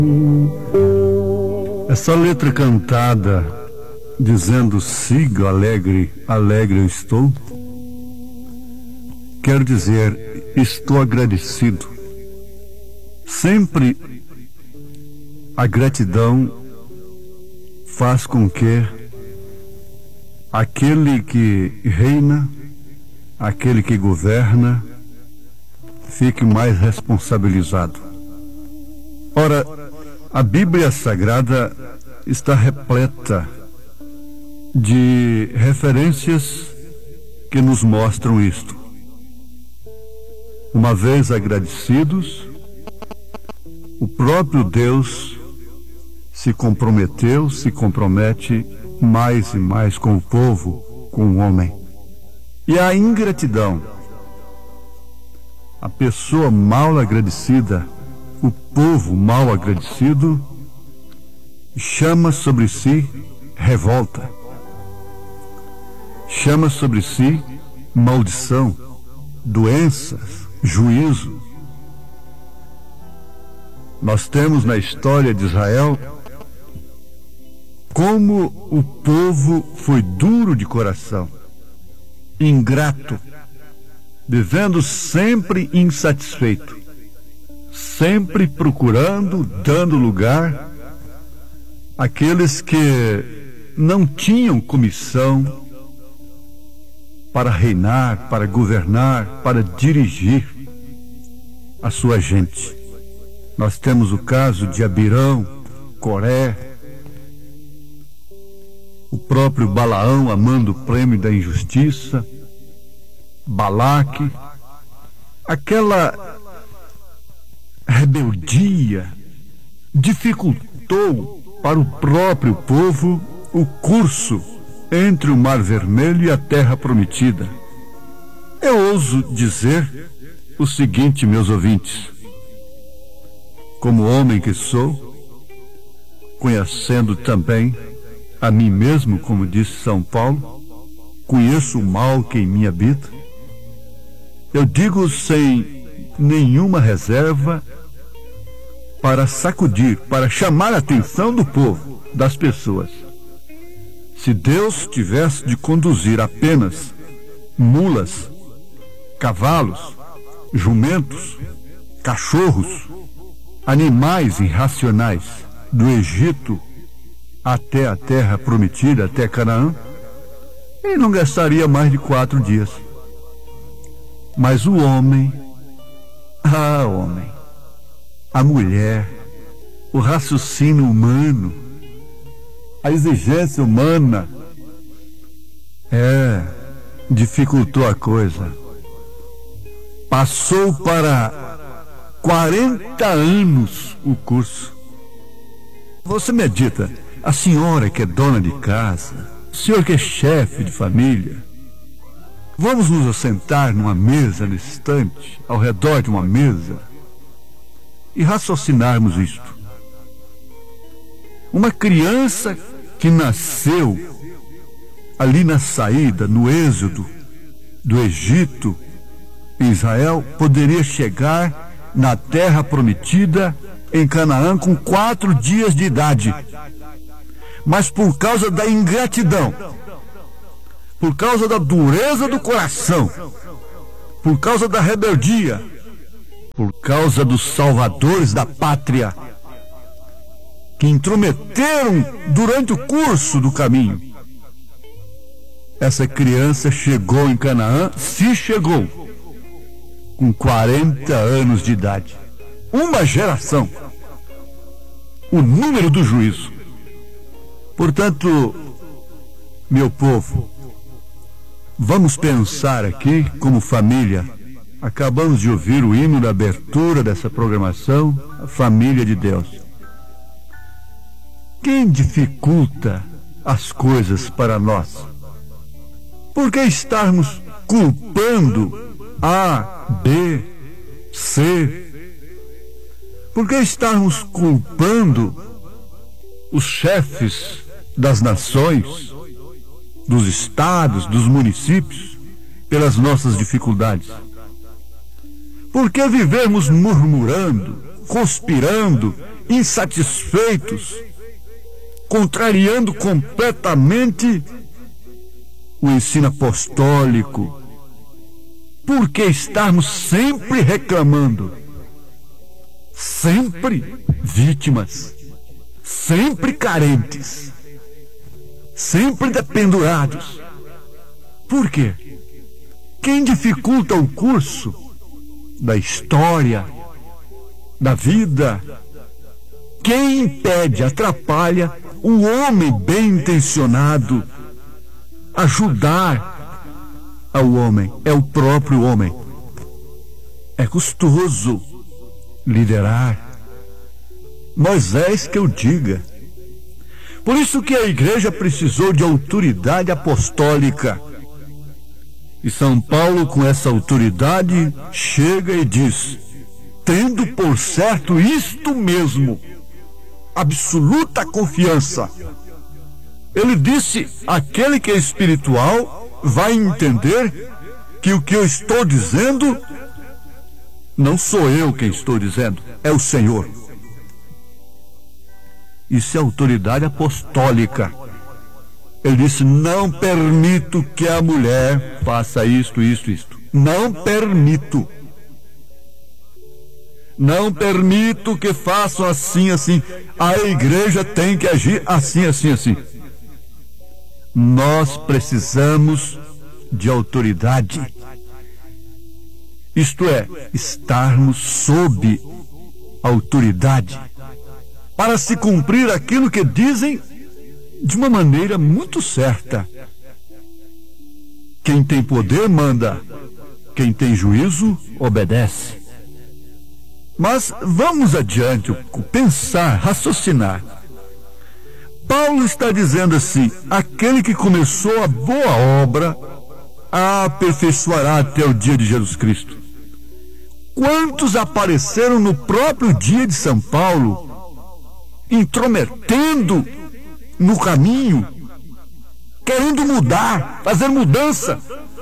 Essa letra cantada dizendo siga alegre, alegre eu estou, quero dizer, estou agradecido. Sempre a gratidão faz com que aquele que reina, aquele que governa, fique mais responsabilizado. Ora, a Bíblia Sagrada está repleta de referências que nos mostram isto. Uma vez agradecidos, o próprio Deus se comprometeu, se compromete mais e mais com o povo, com o homem. E a ingratidão, a pessoa mal agradecida, o povo mal agradecido, chama sobre si revolta, chama sobre si maldição, doenças, juízo. Nós temos na história de Israel como o povo foi duro de coração, ingrato, vivendo sempre insatisfeito, sempre procurando, dando lugar àqueles que não tinham comissão para reinar, para governar, para dirigir a sua gente. Nós temos o caso de Abirão, Coré, o próprio Balaão amando o prêmio da injustiça, Balaque, aquela rebeldia dificultou para o próprio povo o curso entre o Mar Vermelho e a Terra Prometida. Eu ouso dizer o seguinte, meus ouvintes: como homem que sou, conhecendo também a mim mesmo, como disse São Paulo, conheço o mal que em mim habita, eu digo sem nenhuma reserva, para sacudir, para chamar a atenção do povo, das pessoas. Se Deus tivesse de conduzir apenas mulas, cavalos, jumentos, cachorros, animais irracionais do Egito até a Terra Prometida, até Canaã, ele não gastaria mais de 4 dias. Mas o homem, a mulher, o raciocínio humano, a exigência humana, dificultou a coisa. Passou para 40 anos o curso. Você medita, a senhora que é dona de casa, o senhor que é chefe de família, vamos nos assentar numa mesa nesse instante, ao redor de uma mesa, e raciocinarmos isto. Uma criança que nasceu ali na saída, no êxodo do Egito, em Israel, poderia chegar na Terra Prometida, em Canaã, com 4 dias de idade. Mas por causa da ingratidão, por causa da dureza do coração, por causa da rebeldia, por causa dos salvadores da pátria, que intrometeram durante o curso do caminho, essa criança chegou em Canaã, se chegou, com 40 anos de idade. Uma geração, o número do juízo. Portanto, meu povo, vamos pensar aqui como família. Acabamos de ouvir o hino da abertura dessa programação, a família de Deus. Quem dificulta as coisas para nós? Por que estarmos culpando A, B, C? Por que estarmos culpando os chefes das nações, dos estados, dos municípios, pelas nossas dificuldades? Por que vivermos murmurando, conspirando insatisfeitos, contrariando completamente o ensino apostólico. Por que estarmos sempre reclamando? Sempre vítimas, sempre carentes, sempre dependurados. Por quê? Quem dificulta o curso da história, da vida, quem impede, atrapalha um homem bem intencionado ajudar ao homem? É o próprio homem. É custoso liderar. Moisés que eu diga. Por isso que a igreja precisou de autoridade apostólica. E São Paulo, com essa autoridade, chega e diz: tendo por certo isto mesmo, absoluta confiança. Ele disse: aquele que é espiritual vai entender que o que eu estou dizendo não sou eu quem estou dizendo, é o Senhor. Isso é autoridade apostólica. Ele disse: não permito que a mulher faça isto. Não permito. Não permito que façam assim. A igreja tem que agir assim. Nós precisamos de autoridade. Isto é, estarmos sob autoridade para se cumprir aquilo que dizem de uma maneira muito certa. Quem tem poder manda, quem tem juízo obedece. Mas vamos adiante, pensar, raciocinar. Paulo está dizendo assim: aquele que começou a boa obra a aperfeiçoará até o dia de Jesus Cristo. Quantos apareceram no próprio dia de São Paulo, intrometendo no caminho, querendo mudar, fazer mudança,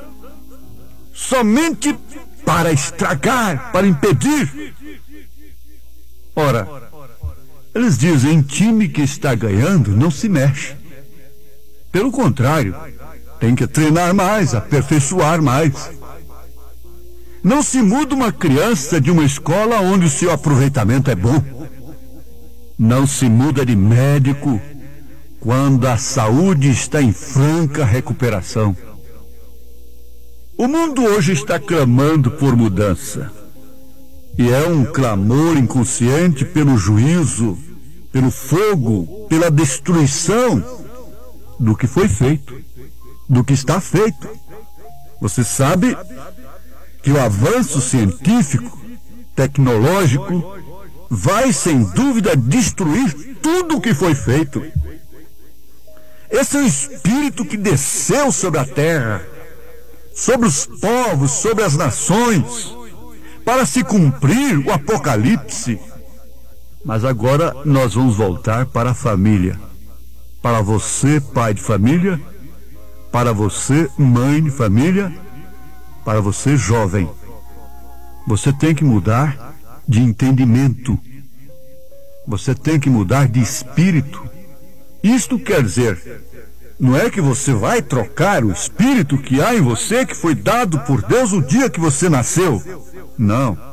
somente para estragar, para impedir. Ora, eles dizem: time que está ganhando não se mexe. Pelo contrário, tem que treinar mais, aperfeiçoar mais. Não se muda uma criança de uma escola onde o seu aproveitamento é bom. Não se muda de médico quando a saúde está em franca recuperação. O mundo hoje está clamando por mudança. E é um clamor inconsciente pelo juízo, pelo fogo, pela destruição do que foi feito, do que está feito. Você sabe que o avanço científico, tecnológico, vai sem dúvida destruir tudo o que foi feito. Esse é o espírito que desceu sobre a terra, sobre os povos, sobre as nações, para se cumprir o Apocalipse. Mas agora nós vamos voltar para a família. Para você, pai de família, para você, mãe de família, para você, jovem. Você tem que mudar de entendimento. Você tem que mudar de espírito. Isto quer dizer, não é que você vai trocar o espírito que há em você, que foi dado por Deus o dia que você nasceu. Não.